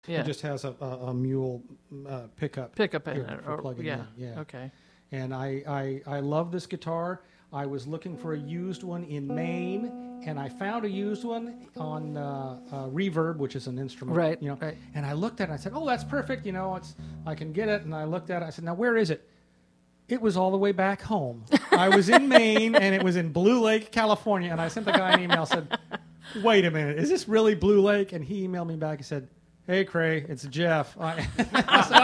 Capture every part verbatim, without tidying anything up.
Yeah. It just has a, a, a mule uh, pickup. Pickup in here it. for Or, plugging yeah. in. Yeah. Okay. And I, I, I love this guitar. I was looking for a used one in Maine, and I found a used one on uh, uh, Reverb, which is an instrument. Right, You know. right. And I looked at it, and I said, oh, that's perfect. You know, it's I can get it. And I looked at it. I said, now, where is it? It was all the way back home. I was in Maine, and it was in Blue Lake, California. And I sent the guy an email, said, wait a minute, is this really Blue Lake? And he emailed me back. He said, hey, Cray, it's Jeff. I, I said,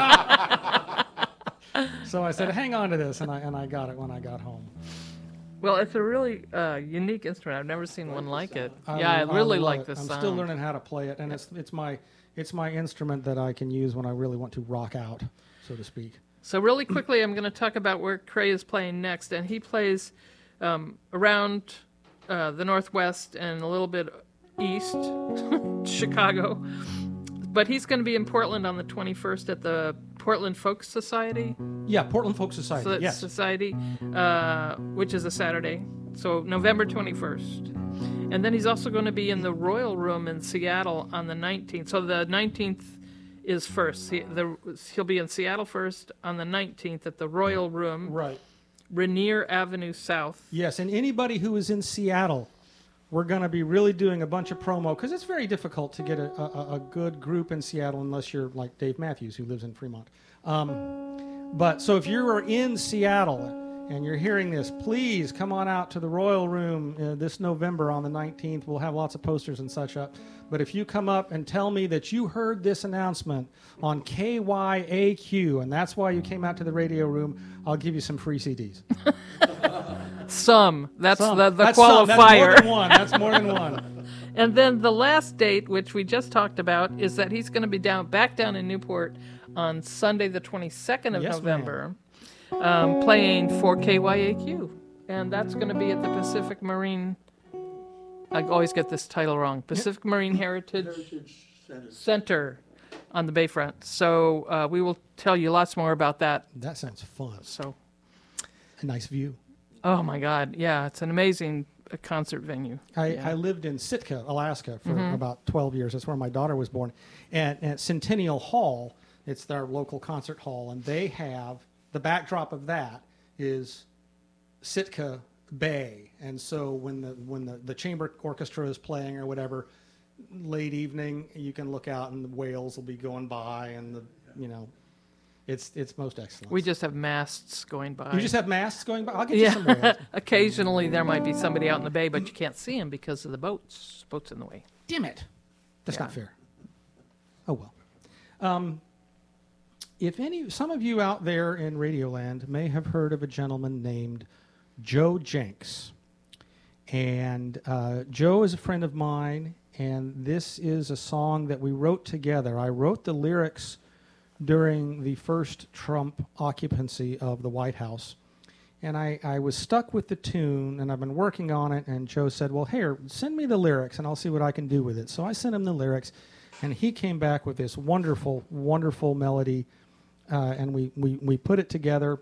"Ah." So I said, hang on to this, and I and I got it when I got home. Well, it's a really uh, unique instrument. I've never seen one like it. I, yeah, I really love like it. this I'm sound. still learning how to play it, and it's it's my it's my instrument that I can use when I really want to rock out, so to speak. So really quickly, I'm going to talk about where Cray is playing next, and he plays um, around uh, the Northwest and a little bit east, Chicago. But he's going to be in Portland on the twenty-first at the Portland Folk Society. Yeah, Portland Folk Society. So that's yes. Society, uh, which is a Saturday. So November twenty-first. And then he's also going to be in the Royal Room in Seattle on the nineteenth. So the nineteenth is first. He, the, he'll be in Seattle first on the nineteenth at the Royal Room, Right. Rainier Avenue South. Yes, and anybody who is in Seattle, we're going to be really doing a bunch of promo because it's very difficult to get a, a, a good group in Seattle unless you're like Dave Matthews, who lives in Fremont. Um, but so if you are in Seattle and you're hearing this, please come on out to the Royal Room uh, this November on the nineteenth. We'll have lots of posters and such up. But if you come up and tell me that you heard this announcement on K Y A Q, and that's why you came out to the radio room, I'll give you some free C Ds. Some. That's Some. the, the That's qualifier. some. That's more than one. That's more than one. And then the last date, which we just talked about, is that he's going to be down back down in Newport on Sunday, the twenty-second of Yes, November, um, playing for K Y A Q. And that's going to be at the Pacific Marine. I always get this title wrong. Pacific Marine Heritage, Heritage Center. Center on the Bayfront. So uh, we will tell you lots more about that. That sounds fun. So, A nice view. oh my God, yeah, it's an amazing uh, concert venue. I, Yeah. I lived in Sitka, Alaska for Mhm. about twelve years. That's where my daughter was born. And at Centennial Hall, it's their local concert hall, and they have, the backdrop of that is Sitka Bay. And so when the when the, the chamber orchestra is playing or whatever, late evening, you can look out and the whales will be going by, and the, you know, it's it's most excellent. We just have masts going by. You just have masts going by? I'll get you some whales. Yeah. Occasionally there might be somebody out in the bay, but you can't see them because of the boats. Boats in the way. Damn it. That's Yeah. not fair. Oh, well. Um, if any, some of you out there in Radioland may have heard of a gentleman named Joe Jenks. And uh, Joe is a friend of mine, and this is a song that we wrote together. I wrote the lyrics during the first Trump occupancy of the White House. And I, I was stuck with the tune, and I've been working on it, and Joe said, well, here, send me the lyrics, and I'll see what I can do with it. So I sent him the lyrics, and he came back with this wonderful, wonderful melody, uh, and we, we, we put it together,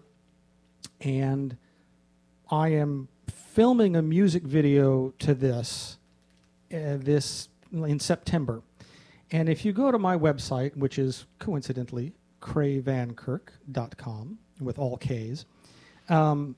and I am filming a music video to this, uh, this in September. And if you go to my website, which is coincidentally cray van kirk dot com with all K's, um,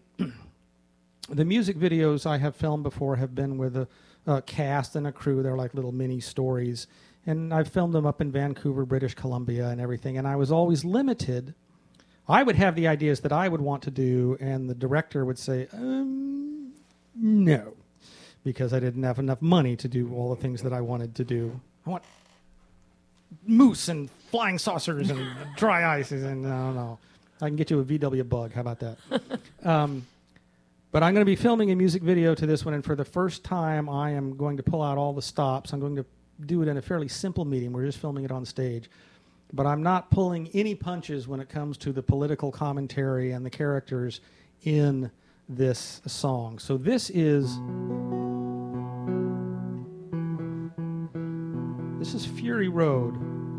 the music videos I have filmed before have been with a, a cast and a crew. They're like little mini stories. And I've filmed them up in Vancouver, British Columbia and everything. And I was always limited. I would have the ideas that I would want to do, and the director would say, um, no, because I didn't have enough money to do all the things that I wanted to do. I want moose and flying saucers and dry ice, and no, no. I can get you a V W bug. How about that? um, but I'm going to be filming a music video to this one, and for the first time, I am going to pull out all the stops. I'm going to do it in a fairly simple medium. We're just filming it on stage. But I'm not pulling any punches when it comes to the political commentary and the characters in this song. So this is this is Fury Road